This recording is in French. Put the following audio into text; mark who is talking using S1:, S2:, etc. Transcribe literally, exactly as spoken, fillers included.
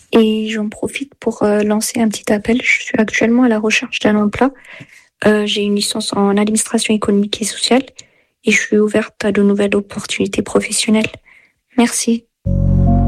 S1: Et j'en profite pour euh, lancer un petit appel. Je suis actuellement à la recherche d'un emploi. Euh, j'ai une licence en administration économique et sociale et je suis ouverte à de nouvelles opportunités professionnelles. Merci.